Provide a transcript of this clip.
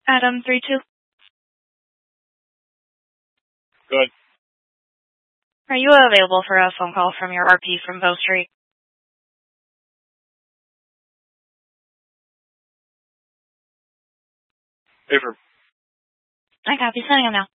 Adam 32. Good. Are you available for a phone call from your RP from Bow Street? Paper. I copy. Sending him now.